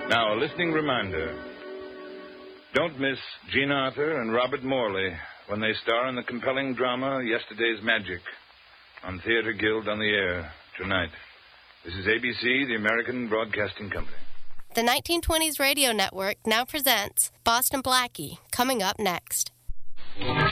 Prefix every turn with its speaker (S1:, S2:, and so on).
S1: Now, a listening reminder. Don't miss Jean Arthur and Robert Morley when they star in the compelling drama Yesterday's Magic on Theater Guild on the Air tonight. This is ABC, the American Broadcasting Company.
S2: The 1920s Radio Network now presents Boston Blackie, coming up next.